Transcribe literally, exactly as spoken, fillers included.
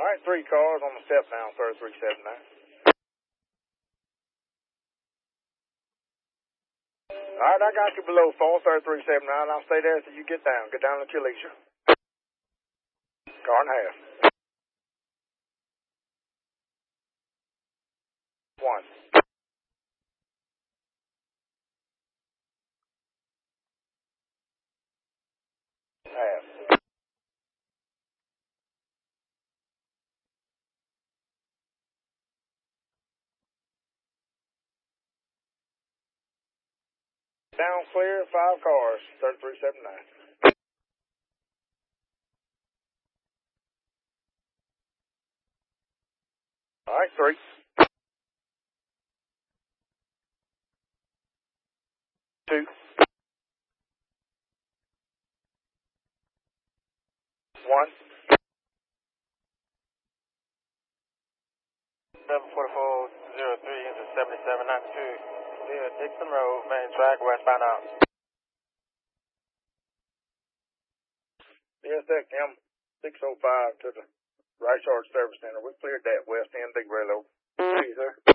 All right, three cars on the step now, thirty-three seventy-nine. All right, I got you below four, thirty-three seventy-nine. I'll stay there until you get down. Get down at your leisure. Car and a half. One. Half. Down clear, five cars, thirty-three seventy-nine. All right, three. Two. One. seven forty-four oh three into seventy-seven ninety-two. Yeah, Dixon Road, main track, westbound out. Yes, that M six oh five to the Right Charge Service Center. We cleared that west end, big railroad. See you, sir.